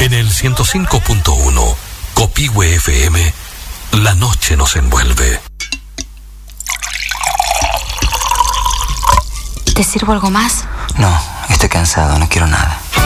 En el 105.1, Copihue FM, la noche nos envuelve. ¿Te sirvo algo más? No, estoy cansado, no quiero nada.